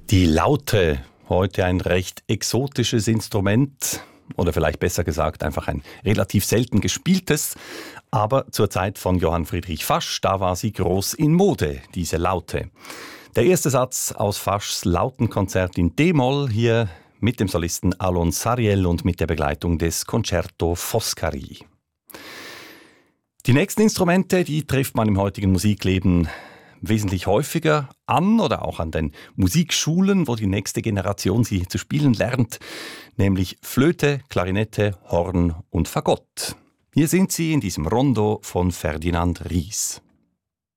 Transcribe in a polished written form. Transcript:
Die Laute, heute ein recht exotisches Instrument oder vielleicht besser gesagt einfach ein relativ selten gespieltes. Aber zur Zeit von Johann Friedrich Fasch, da war sie groß in Mode, diese Laute. Der erste Satz aus Faschs Lautenkonzert in D-Moll, hier mit dem Solisten Alon Sariel und mit der Begleitung des Concerto Foscari. Die nächsten Instrumente, die trifft man im heutigen Musikleben wesentlich häufiger an oder auch an den Musikschulen, wo die nächste Generation sie zu spielen lernt, nämlich Flöte, Klarinette, Horn und Fagott. Hier sind sie in diesem Rondo von Ferdinand Ries.